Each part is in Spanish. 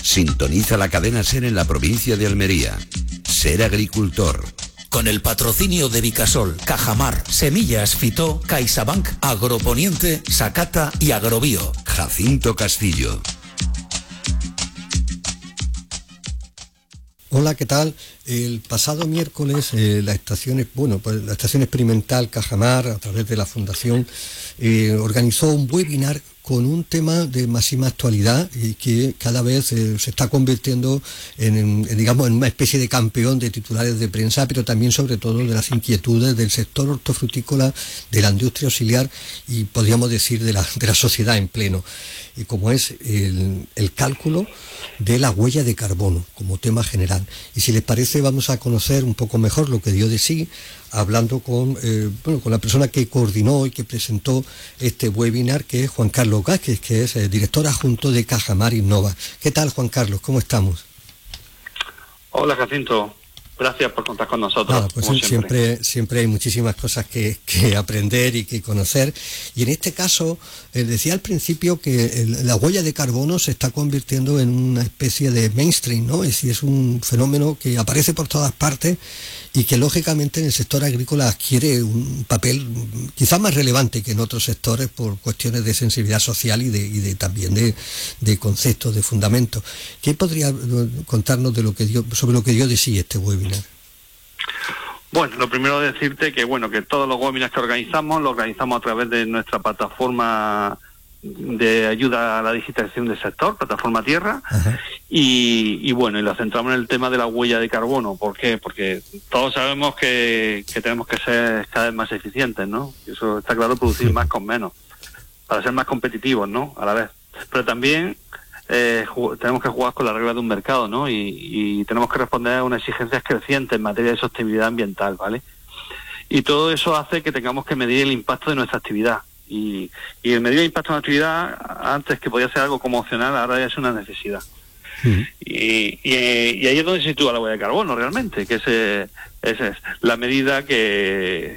Sintoniza la cadena SER en la provincia de Almería. Ser agricultor. Con el patrocinio de Vicasol, Cajamar, Semillas Fitó, CaixaBank, Agroponiente, Sacata y Agrobio. Jacinto Castillo. Hola, ¿qué tal? El pasado miércoles la estación experimental Cajamar, a través de la Fundación, organizó un webinar con un tema de máxima actualidad y que cada vez se está convirtiendo en una especie de campeón de titulares de prensa, pero también sobre todo de las inquietudes del sector hortofrutícola, de la industria auxiliar y podríamos decir de la sociedad en pleno, como es el cálculo de la huella de carbono como tema general. Y si les parece, vamos a conocer un poco mejor lo que dio de sí, hablando con la persona que coordinó y que presentó este webinar, que es Juan Carlos Vázquez, que es director adjunto de Cajamar Innova. ¿Qué tal, Juan Carlos? ¿Cómo estamos? Hola, Jacinto. Gracias por contar con nosotros. Nada, pues siempre hay muchísimas cosas que aprender y que conocer. Y en este caso, decía al principio que la huella de carbono se está convirtiendo en una especie de mainstream, ¿no? Es decir, es un fenómeno que aparece por todas partes y que lógicamente en el sector agrícola adquiere un papel quizás más relevante que en otros sectores por cuestiones de sensibilidad social y también de conceptos, de fundamentos. ¿Qué podría contarnos sobre lo que dio de sí este webinar? Bueno, lo primero es decirte que todos los webinars que organizamos, lo organizamos a través de nuestra plataforma de ayuda a la digitalización del sector, Plataforma Tierra. y lo centramos en el tema de la huella de carbono. ¿Por qué? Porque todos sabemos que tenemos que ser cada vez más eficientes, ¿no? Y eso está claro, producir más con menos, para ser más competitivos, ¿no? A la vez. Pero también tenemos que jugar con las reglas de un mercado, ¿no? Y tenemos que responder a unas exigencias crecientes en materia de sostenibilidad ambiental, ¿vale? Y todo eso hace que tengamos que medir el impacto de nuestra actividad. Y el medir el impacto de una actividad, antes que podía ser algo como opcional, ahora ya es una necesidad. Y ahí es donde se sitúa la huella de carbono realmente, que es la medida que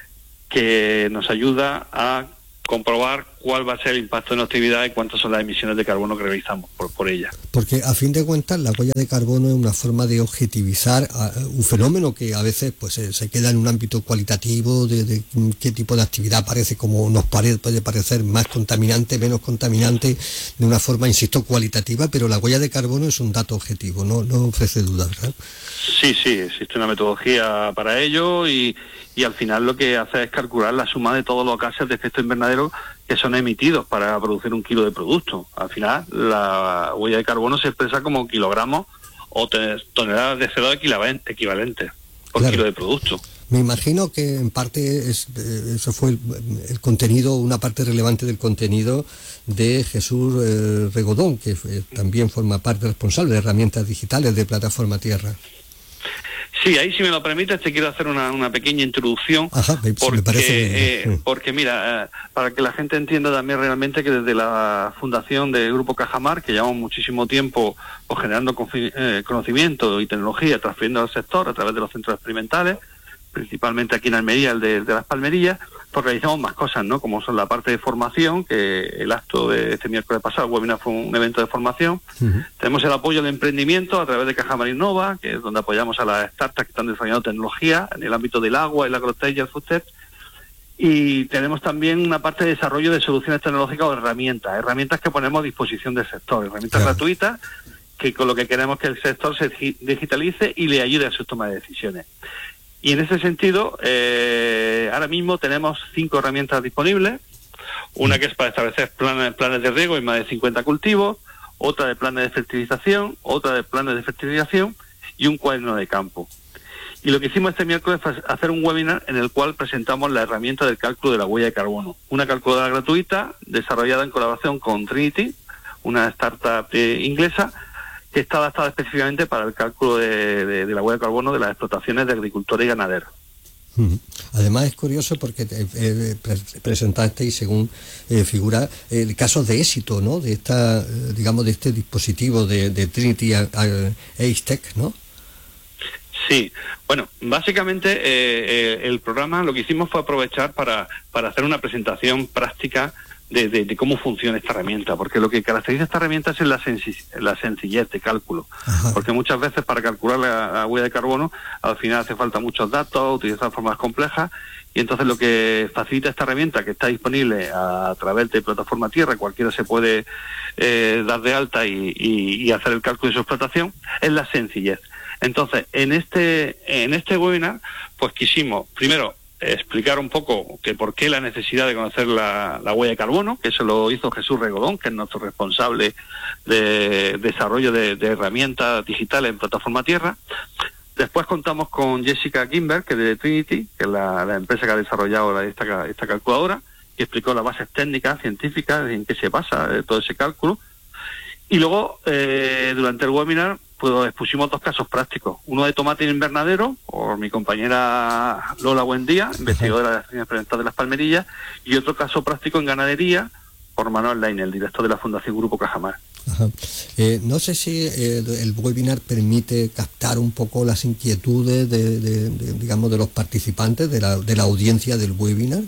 nos ayuda a comprobar cuál va a ser el impacto de nuestra actividad y cuántas son las emisiones de carbono que realizamos por ella. Porque a fin de cuentas la huella de carbono es una forma de objetivizar un fenómeno que a veces pues se queda en un ámbito cualitativo de qué tipo de actividad parece, como puede parecer más contaminante, menos contaminante, de una forma, insisto, cualitativa, pero la huella de carbono es un dato objetivo, no ofrece dudas, ¿verdad? Sí, existe una metodología para ello y al final lo que hace es calcular la suma de todos los gases de efecto invernadero que son emitidos para producir un kilo de producto. Al final la huella de carbono se expresa como kilogramos o toneladas de CO2 equivalentes por kilo de producto. Me imagino que en parte eso fue el contenido, una parte relevante del contenido de Jesús Regodón, que también forma parte responsable de herramientas digitales de Plataforma Tierra. Sí, ahí, si me lo permites, te quiero hacer una pequeña introducción. Me parece porque mira, para que la gente entienda también realmente que desde la fundación del Grupo Cajamar, que llevamos muchísimo tiempo generando conocimiento y tecnología, transfiriendo al sector a través de los centros experimentales, principalmente aquí en Almería, el de Las Palmerillas, pues realizamos más cosas, ¿no? Como son la parte de formación, que el acto de este miércoles pasado, el webinar, fue un evento de formación. Tenemos el apoyo al emprendimiento a través de Cajamar Innova, que es donde apoyamos a las startups que están desarrollando tecnología en el ámbito del agua, el agrotech y el foodtech. Y tenemos también una parte de desarrollo de soluciones tecnológicas o herramientas que ponemos a disposición del sector, herramientas gratuitas, que con lo que queremos que el sector se digitalice y le ayude a su toma de decisiones. Y en ese sentido, ahora mismo tenemos 5 herramientas disponibles. Una que es para establecer planes de riego en más de 50 cultivos, otra de planes de fertilización, otra de planes de fertilización y un cuaderno de campo. Y lo que hicimos este miércoles fue hacer un webinar en el cual presentamos la herramienta del cálculo de la huella de carbono. Una calculadora gratuita desarrollada en colaboración con Trinity, una startup inglesa, que está adaptada específicamente para el cálculo de la huella de carbono de las explotaciones de agricultores y ganaderos. Además es curioso porque presentasteis, según figura, casos de éxito, ¿no? De de este dispositivo de Trinity Aztec, ¿no? Sí, bueno, básicamente el programa lo que hicimos fue aprovechar para hacer una presentación práctica de cómo funciona esta herramienta, porque lo que caracteriza esta herramienta es la sencillez de cálculo. Ajá. Porque muchas veces para calcular la huella de carbono al final hace falta muchos datos, utilizar formas complejas, y entonces lo que facilita esta herramienta, que está disponible a través de Plataforma Tierra, cualquiera se puede dar de alta y hacer el cálculo de su explotación, es la sencillez. Entonces, en este webinar, pues quisimos, primero, explicar un poco que por qué la necesidad de conocer la huella de carbono, que eso lo hizo Jesús Regodón, que es nuestro responsable de desarrollo de herramientas digitales en Plataforma Tierra. Después contamos con Jessica Kimber, que es de Trinity, que es la empresa que ha desarrollado esta calculadora, que explicó las bases técnicas, científicas, en qué se basa todo ese cálculo. Y luego, durante el webinar, pues expusimos 2 casos prácticos. Uno de tomate en invernadero, por mi compañera Lola Buendía, investigadora de las líneas experimentales de las palmerillas, y otro caso práctico en ganadería, por Manuel Laine, el director de la Fundación Grupo Cajamar. Ajá. No sé si el webinar permite captar un poco las inquietudes digamos, de los participantes, de la audiencia del webinar.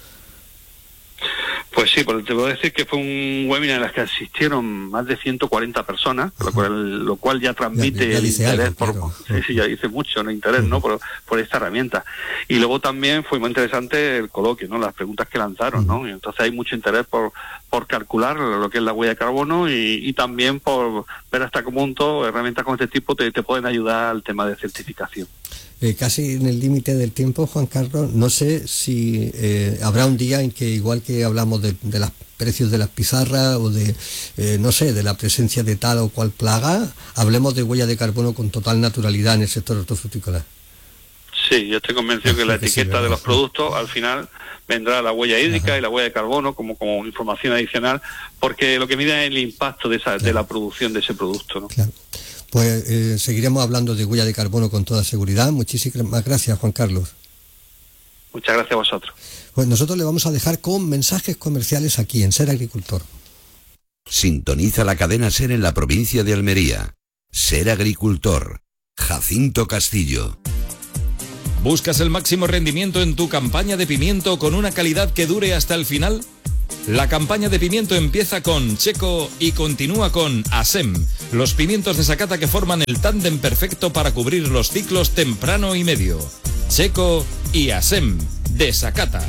Pues sí, te puedo decir que fue un webinar en el que asistieron más de 140 personas, lo cual ya transmite ya el interés, claro. Sí, ya dice mucho, el interés, ¿no? Por esta herramienta. Y luego también fue muy interesante el coloquio, ¿no? Las preguntas que lanzaron, ¿no? Y entonces hay mucho interés por calcular lo que es la huella de carbono y también por ver hasta qué punto herramientas con este tipo te pueden ayudar al tema de certificación. Casi en el límite del tiempo, Juan Carlos, no sé si habrá un día en que, igual que hablamos de los precios de las pizarras o no sé, de la presencia de tal o cual plaga, hablemos de huella de carbono con total naturalidad en el sector hortofrutícola. Sí, yo estoy convencido que la etiqueta de los productos al final vendrá la huella hídrica y la huella de carbono como información adicional, porque lo que mide es el impacto de la producción de ese producto, ¿no? Claro. Pues seguiremos hablando de huella de carbono con toda seguridad. Muchísimas gracias, Juan Carlos. Muchas gracias a vosotros. Pues nosotros le vamos a dejar con mensajes comerciales aquí en Ser Agricultor. Sintoniza la cadena Ser en la provincia de Almería. Ser Agricultor. Jacinto Castillo. ¿Buscas el máximo rendimiento en tu campaña de pimiento con una calidad que dure hasta el final? La campaña de pimiento empieza con Checo y continúa con ASEM, los pimientos de Sakata que forman el tándem perfecto para cubrir los ciclos temprano y medio. Checo y ASEM, de Sakata.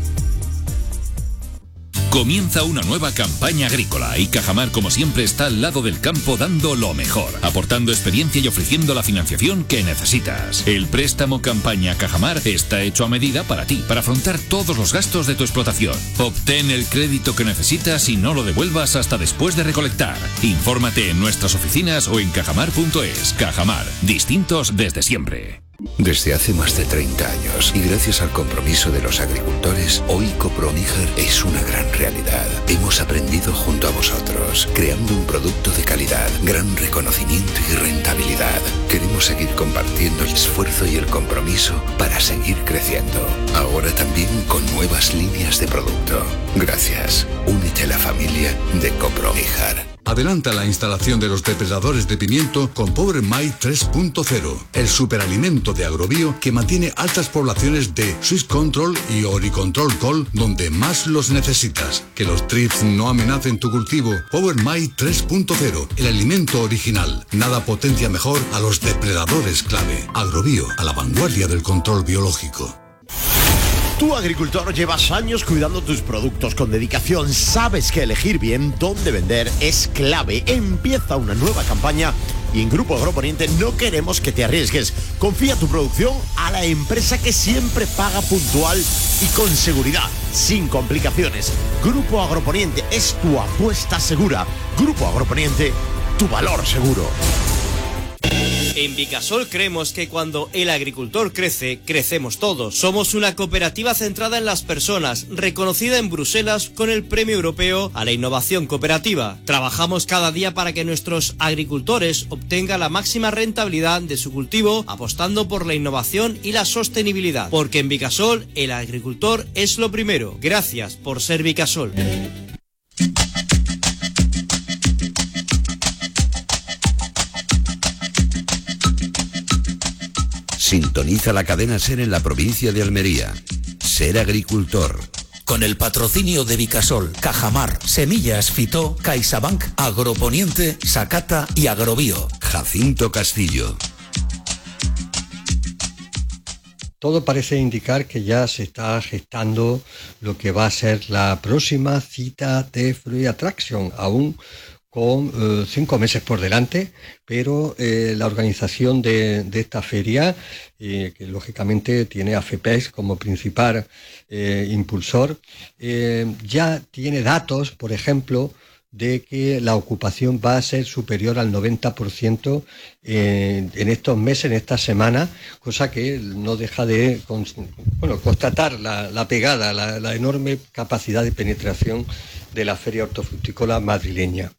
Comienza una nueva campaña agrícola y Cajamar, como siempre, está al lado del campo dando lo mejor, aportando experiencia y ofreciendo la financiación que necesitas. El préstamo Campaña Cajamar está hecho a medida para ti, para afrontar todos los gastos de tu explotación. Obtén el crédito que necesitas y no lo devuelvas hasta después de recolectar. Infórmate en nuestras oficinas o en cajamar.es. Cajamar, distintos desde siempre. Desde hace más de 30 años y gracias al compromiso de los agricultores, hoy Coproníger es una gran realidad. Hemos aprendido junto a vosotros, creando un producto de calidad, gran reconocimiento y rentabilidad. Queremos seguir compartiendo el esfuerzo y el compromiso para seguir creciendo. Ahora también con nuevas líneas de producto. Gracias. Únete a la familia de Coproníger. Adelanta la instalación de los depredadores de pimiento con Power My 3.0, el superalimento de Agrobio que mantiene altas poblaciones de Swiss Control y Oricontrol Col donde más los necesitas. Que los thrips no amenacen tu cultivo. Power My 3.0, el alimento original. Nada potencia mejor a los depredadores clave. Agrobio, a la vanguardia del control biológico. Tú, agricultor, llevas años cuidando tus productos con dedicación. Sabes que elegir bien dónde vender es clave. Empieza una nueva campaña y en Grupo Agroponiente no queremos que te arriesgues. Confía tu producción a la empresa que siempre paga puntual y con seguridad, sin complicaciones. Grupo Agroponiente es tu apuesta segura. Grupo Agroponiente, tu valor seguro. En Vicasol creemos que cuando el agricultor crece, crecemos todos. Somos una cooperativa centrada en las personas, reconocida en Bruselas con el Premio Europeo a la Innovación Cooperativa. Trabajamos cada día para que nuestros agricultores obtengan la máxima rentabilidad de su cultivo, apostando por la innovación y la sostenibilidad. Porque en Vicasol, el agricultor es lo primero. Gracias por ser Vicasol. Sintoniza la cadena Ser en la provincia de Almería. Ser Agricultor. Con el patrocinio de Vicasol, Cajamar, Semillas Fitó, CaixaBank, Agroponiente, Sacata y Agrobio. Jacinto Castillo. Todo parece indicar que ya se está gestando lo que va a ser la próxima cita de Fruit Attraction, aún con 5 meses por delante, pero la organización de esta feria, que lógicamente tiene a FEPEX como principal impulsor, ya tiene datos, por ejemplo, de que la ocupación va a ser superior al 90% en estos meses, en esta semana, cosa que no deja de constatar la pegada, la enorme capacidad de penetración de la feria hortofrutícola madrileña,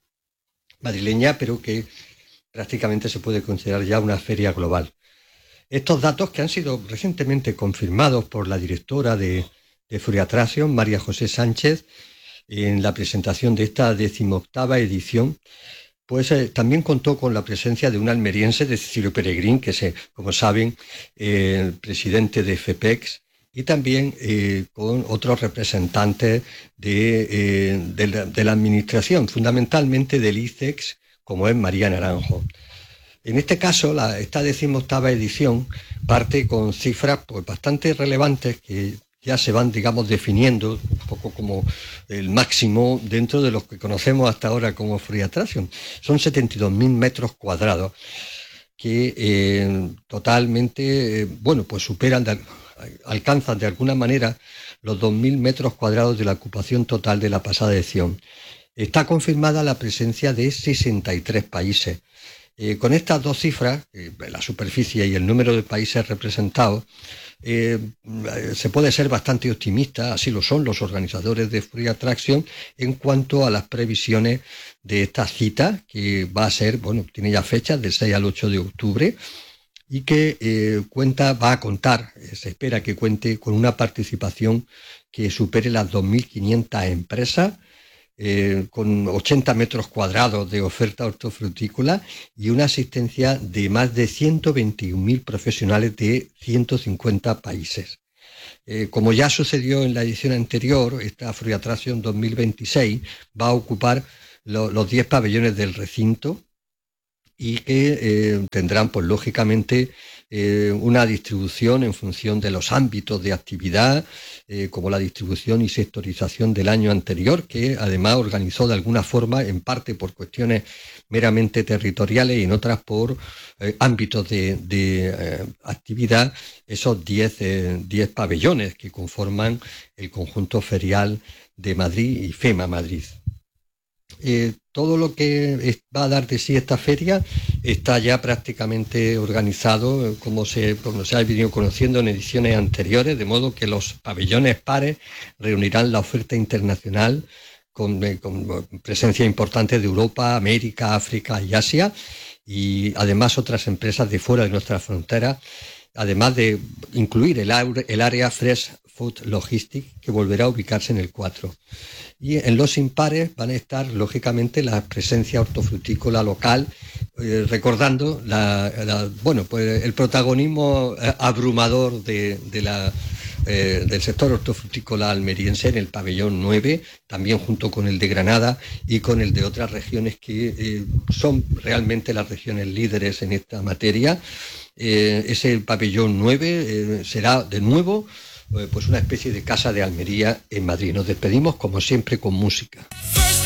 pero que prácticamente se puede considerar ya una feria global. Estos datos, que han sido recientemente confirmados por la directora de Fruit Attraction, María José Sánchez, en la presentación de esta 18ª edición, pues también contó con la presencia de un almeriense, de Cecilio Peregrín, que es, como saben, el presidente de FEPEX, y también con otros representantes de la administración, fundamentalmente del ICEX, como es María Naranjo. En este caso, esta 18ª edición parte con cifras pues bastante relevantes que ya se van, digamos, definiendo un poco como el máximo dentro de lo que conocemos hasta ahora como Fruit Attraction. Son 72.000 metros cuadrados que totalmente, pues alcanzan de alguna manera los 2.000 metros cuadrados de la ocupación total de la pasada edición. Está confirmada la presencia de 63 países. Con estas dos cifras, la superficie y el número de países representados, se puede ser bastante optimista, así lo son los organizadores de Fruit Attraction, en cuanto a las previsiones de esta cita, que va a ser, tiene ya fechas del 6 al 8 de octubre, y que va a contar, se espera que cuente con una participación que supere las 2.500 empresas, con 80 metros cuadrados de oferta hortofrutícola y una asistencia de más de 121.000 profesionales de 150 países. Como ya sucedió en la edición anterior, esta Fruit Attraction 2026 va a ocupar los 10 pabellones del recinto y que tendrán, pues lógicamente, una distribución en función de los ámbitos de actividad, como la distribución y sectorización del año anterior, que además organizó de alguna forma, en parte por cuestiones meramente territoriales y en otras por ámbitos de actividad, esos 10 pabellones que conforman el conjunto ferial de Madrid y FEMA Madrid. Todo lo que va a dar de sí esta feria está ya prácticamente organizado, como se ha venido conociendo en ediciones anteriores, de modo que los pabellones pares reunirán la oferta internacional con presencia importante de Europa, América, África y Asia, y además otras empresas de fuera de nuestra frontera, además de incluir el área Fresh Food Logistics, que volverá a ubicarse en el 4. Y en los impares van a estar, lógicamente, la presencia hortofrutícola local, recordando el protagonismo abrumador del sector hortofrutícola almeriense en el pabellón 9, también junto con el de Granada y con el de otras regiones que son realmente las regiones líderes en esta materia. Ese pabellón 9 será de nuevo pues una especie de casa de Almería en Madrid. Nos despedimos como siempre con música.